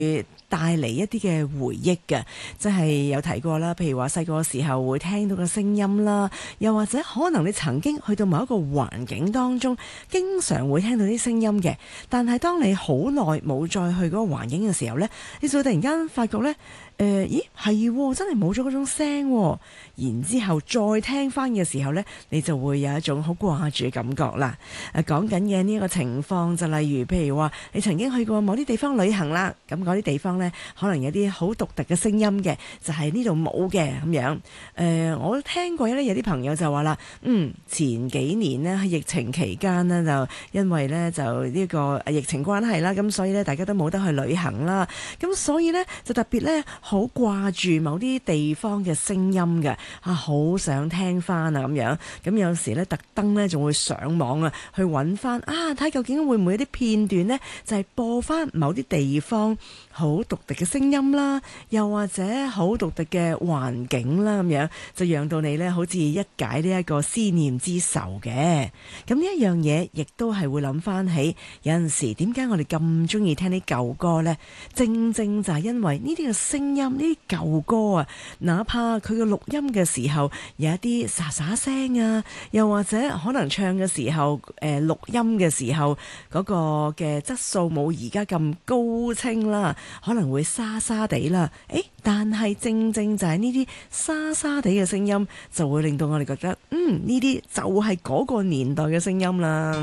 帶嚟一啲嘅回憶嘅，即係有提過啦。譬如話細個時候會聽到嘅聲音啦，又或者可能你曾經去到某一個環境當中，經常會聽到啲聲音嘅。但係當你好耐冇再去嗰個環境嘅時候呢，你就會突然間發覺呢，咦係真係冇咗嗰種聲喎。然之後再聽翻嘅時候呢，你就會有一種好掛住嘅感覺啦。講緊嘅呢一個情況就例如譬如話你曾經去過某啲地方旅行啦，咁嗰啲地方呢，可能有啲好獨特嘅聲音嘅，就係呢度冇嘅咁樣。我聽過呢，有啲朋友就話啦，前幾年呢，喺疫情期間呢，就因為呢，就呢個疫情關係啦，咁所以呢，大家都冇得去旅行啦，咁所以呢，就特別呢，好掛住某啲地方嘅聲音嘅，好想聽翻啊咁樣。咁有時呢，特登呢，仲會上網啊去揾翻睇究竟會唔會有啲片段呢，就係播翻某啲地方好獨特嘅聲音啦，又或者好獨特嘅環境啦，咁樣就讓到你呢好似一解呢一個思念之仇嘅。咁呢一樣嘢亦都係會諗翻起有陣時點解我哋咁中意聽啲舊歌呢？正正就係因為呢啲嘅聲音，呢啲舊歌啊，哪怕佢嘅錄音嘅時候有一啲沙沙聲啊，又或者可能唱嘅時候錄音嘅時候嗰個嘅質素冇而家咁高清啦，可能會沙沙地啦。但係正正就係呢啲沙沙地嘅聲音，就會令到我哋覺得，呢啲就係嗰個年代嘅聲音啦。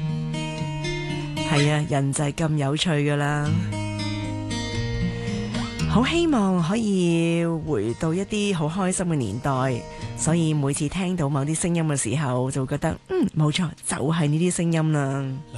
係啊，人就係咁有趣噶啦。好希望可以回到一啲好開心嘅年代，所以每次聽到某啲聲音嘅時候，就會覺得，冇錯，就係呢啲聲音啦。